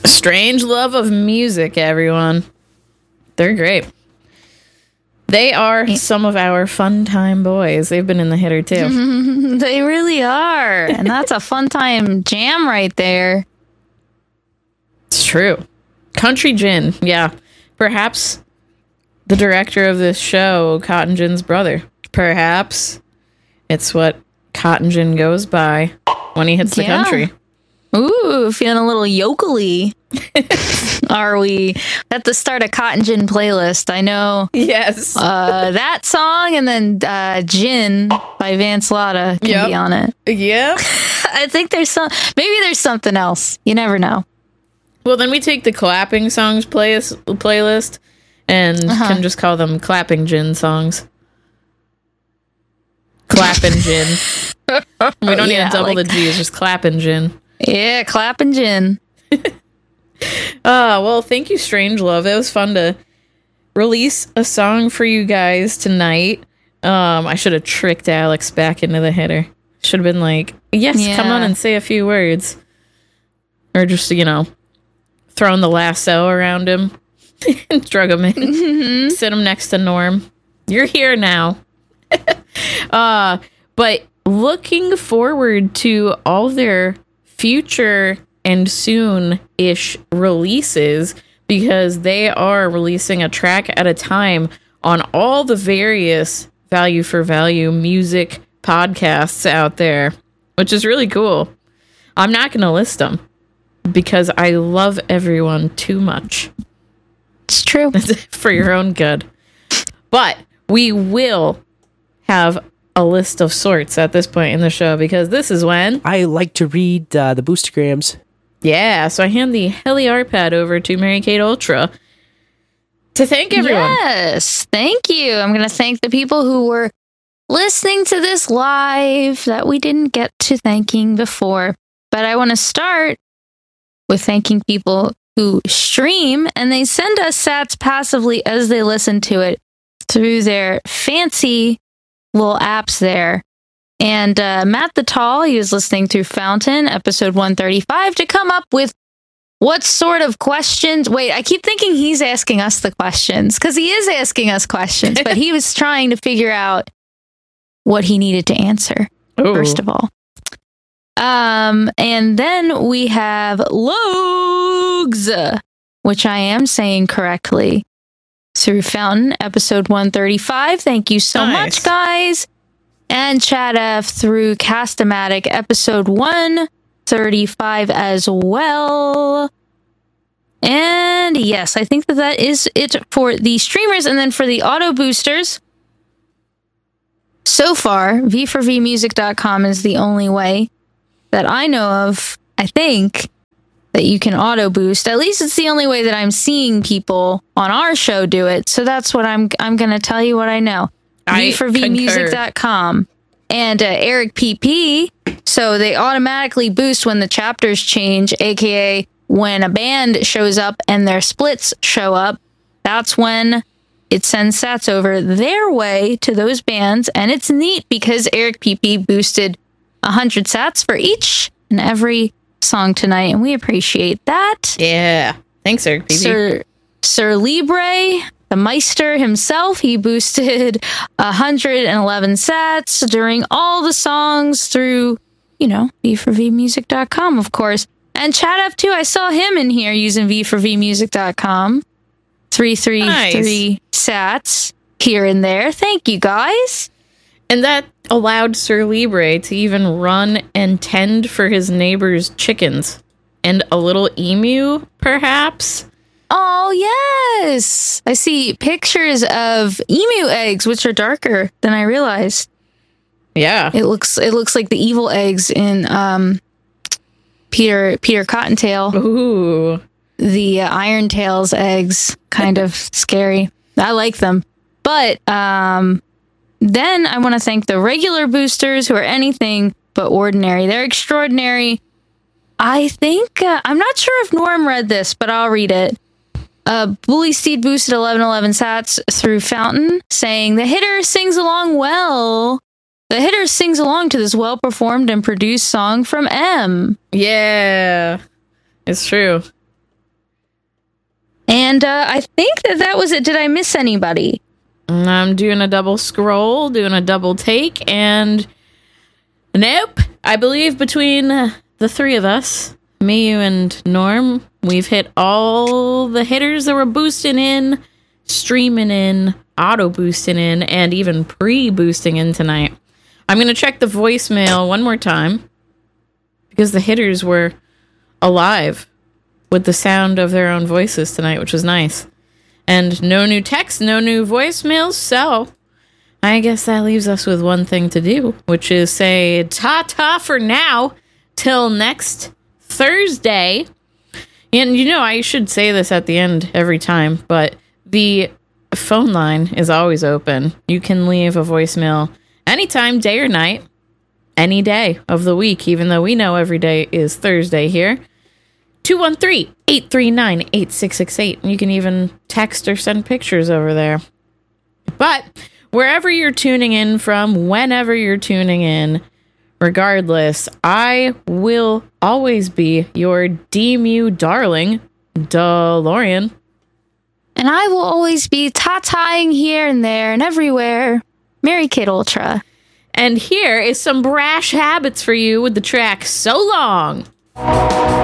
Strange Love of Music, everyone. They're great. They are some of our fun time boys. They've been in the hitter too. They really are. And that's a fun time jam right there. It's true. Country Gin. Yeah. Perhaps the director of this show, Cotton Gin's brother. Perhaps it's what Cotton Gin goes by when he hits the country. Ooh, feeling a little yokely. Are we at the start of Cotton Gin playlist? I know. Yes. That song and then Gin by Vance Lotta can be on it. Yeah. I think maybe there's something else. You never know. Well, then we take the clapping songs playlist and can just call them clapping gin songs. Clapping gin. We don't need to double the G's, just clapping gin. Yeah, clapping gin. Well, thank you, Strange Love. It was fun to release a song for you guys tonight. I should have tricked Alex back into the hitter. Should have been like, yes, come on and say a few words. Or just, throwing the lasso around him and drug him in. Sit him next to Norm. You're here now. But looking forward to all their future and soon-ish releases, because they are releasing a track at a time on all the various value for value music podcasts out there, which is really cool. I'm not going to list them because I love everyone too much. It's true. For your own good. But we will have a list of sorts at this point in the show, because this is when I like to read the Boostergrams. Yeah, so I hand the Heli Arpad over to Mary Kate Ultra to thank everyone. Yes, thank you. I'm going to thank the people who were listening to this live that we didn't get to thanking before. But I want to start with thanking people who stream and they send us sats passively as they listen to it through their fancy little apps there. And Matt the Tall, he was listening through Fountain, episode 135, to come up with what sort of questions. Wait, I keep thinking he's asking us the questions, because he is asking us questions, but he was trying to figure out what he needed to answer, first of all. And then we have Logs, which I am saying correctly, through Fountain, episode 135. Thank you so much, guys. And Chad F through Castamatic, episode 135 as well. And yes, I think that is it for the streamers. And then for the auto boosters, so far, v4vmusic.com is the only way that I know of, I think, that you can auto boost. At least it's the only way that I'm seeing people on our show do it. So that's what I'm going to tell you what I know. v4vmusic.com. And Eric PP, so they automatically boost when the chapters change, aka when a band shows up and their splits show up. That's when it sends sats over their way to those bands. And it's neat because Eric PP boosted 100 sats for each and every song tonight, and we appreciate that. Yeah. Thanks, Eric PP. Sir Libre, the Meister himself, he boosted 111 sats during all the songs through, v4vmusic.com, of course. And Chad F2, I saw him in here using v4vmusic.com. 333 sats here and there. Thank you, guys. And that allowed Sir Libre to even run and tend for his neighbor's chickens. And a little emu, perhaps? Oh, yes! I see pictures of emu eggs, which are darker than I realized. Yeah. It looks like the evil eggs in Peter Cottontail. Ooh. The Iron Tails eggs, kind of scary. I like them. But then I want to thank the regular boosters who are anything but ordinary. They're extraordinary. I think, I'm not sure if Norm read this, but I'll read it. Bully Steed boosted 1111 sats through Fountain, saying, the hitter sings along well. The hitter sings along to this well-performed and produced song from M. Yeah, it's true. And I think that was it. Did I miss anybody? I'm doing a double scroll, doing a double take, and nope. I believe between the three of us, me, you, and Norm, we've hit all the hitters that were boosting in, streaming in, auto boosting in, and even pre-boosting in tonight. I'm going to check the voicemail one more time because the hitters were alive with the sound of their own voices tonight, which was nice. And no new text, no new voicemails, so I guess that leaves us with one thing to do, which is say ta-ta for now till next Thursday. And you know, I should say this at the end every time, but the phone line is always open. You can leave a voicemail anytime, day or night, any day of the week, even though we know every day is Thursday here. 213-839-8668. You can even text or send pictures over there. But wherever you're tuning in from, whenever you're tuning in, regardless, I will always be your DMU darling, DeLorean. And I will always be ta-tying here and there and everywhere, Mary Kate Ultra. And here is some brash habits for you with the track So Long.